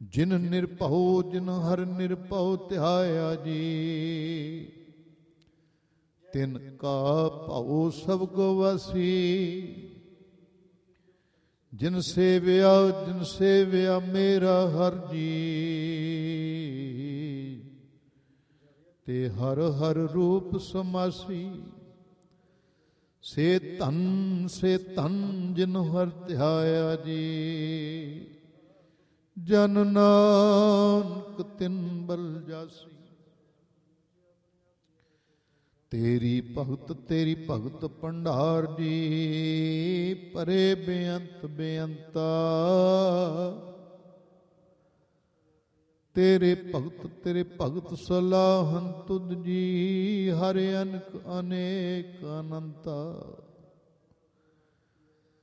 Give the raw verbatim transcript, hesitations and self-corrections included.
ਜਿਨ ਨਿਰਭਉ ਜਿਨ ਹਰ ਨਿਰਭਉ ਧਿਆਇਆ ਜੀ, ਤਿਨ ਕਾ ਭਉ ਸਭ ਕੋ ਵਾਸੀ। ਜਿਨ ਸੇਵਿਆ ਜਿਨ ਸੇਵਿਆ ਮੇਰਾ ਹਰ ਜੀ, ਤੇ ਹਰ ਹਰ ਰੂਪ ਸਮਾਸੀ। ਸੇ ਧਨ ਸੇ ਧਨ ਜਿਨ ਹਰ ਧਿਆਇਆ ਜੀ, ਜਨ ਨਾਨਕ ਤਿਨ ਬਲ ਜਾਸੀ। ਤੇਰੀ ਭਗਤ ਤੇਰੀ ਭਗਤ ਭੰਡਾਰ ਜੀ, ਪਰੇ ਬੇਅੰਤ ਬੇਅੰਤਾ। ਤੇਰੇ ਭਗਤ ਤੇਰੇ ਭਗਤ ਸਲਾਹਨ ਤੁਧ ਜੀ, ਹਰਿ ਅਨਕ ਅਨੇਕ ਅਨੰਤਾ।